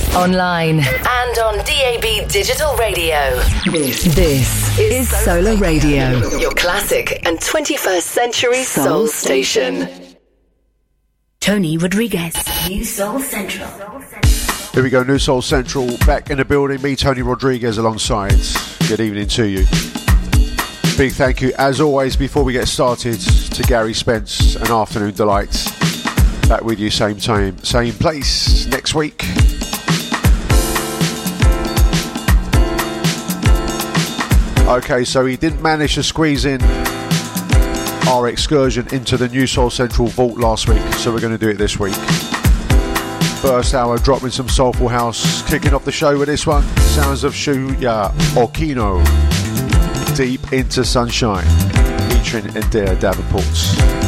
online, and on DAB Digital Radio. This is Solar Radio, your classic and 21st century soul station. Tony Rodriguez, New Soul Central. Here we go, New Soul Central, back in the building. Me, Tony Rodriguez, alongside. Good evening to you. Big thank you, as always, before we get started, to Gary Spence and Afternoon Delight. Back with you same time, same place next week. Okay, so he didn't manage to squeeze in our excursion into the New Soul Central vault last week, so we're going to do it this week. First hour, dropping some soulful house, kicking off the show with this one, sounds of Shuya Okino, Deep Into Sunshine, featuring Adair Davenport.